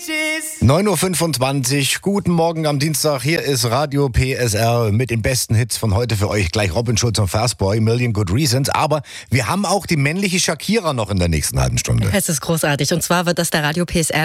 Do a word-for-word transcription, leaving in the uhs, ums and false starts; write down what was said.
neun Uhr fünfundzwanzig, guten Morgen am Dienstag. Hier ist Radio P S R mit den besten Hits von heute für euch. Gleich Robin Schulz und Fastboy, Million Good Reasons. Aber wir haben auch die männliche Shakira noch in der nächsten halben Stunde. Es ist großartig. Und zwar wird das der Radio P S R